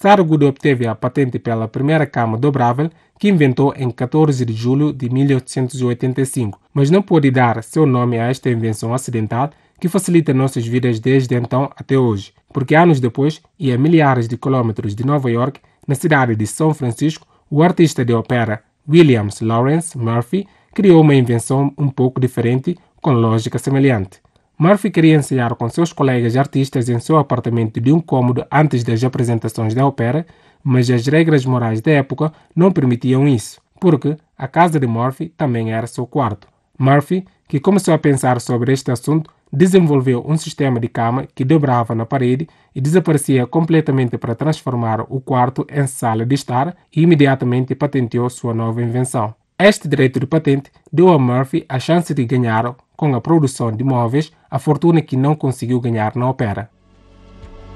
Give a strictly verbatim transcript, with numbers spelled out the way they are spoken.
Sargudo obteve a patente pela primeira cama dobrável que inventou em quatorze de julho de mil oitocentos e oitenta e cinco, mas não pôde dar seu nome a esta invenção acidental que facilita nossas vidas desde então até hoje, porque anos depois, e a milhares de quilômetros de Nova York, na cidade de São Francisco, o artista de ópera William Lawrence Murphy criou uma invenção um pouco diferente, com lógica semelhante. Murphy queria ensaiar com seus colegas artistas em seu apartamento de um cômodo antes das apresentações da ópera, mas as regras morais da época não permitiam isso, porque a casa de Murphy também era seu quarto. Murphy, que começou a pensar sobre este assunto, desenvolveu um sistema de cama que dobrava na parede e desaparecia completamente para transformar o quarto em sala de estar e imediatamente patenteou sua nova invenção. Este direito de patente deu a Murphy a chance de ganhar, com a produção de móveis, a fortuna que não conseguiu ganhar na ópera.